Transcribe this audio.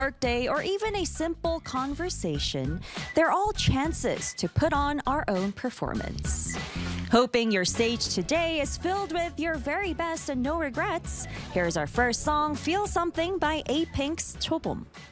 workday, or even a simple conversation, they're all chances to put on our own performance. Hoping your stage today is filled with your very best and no regrets, here's our first song, Feel Something by A-Pink's Chobom.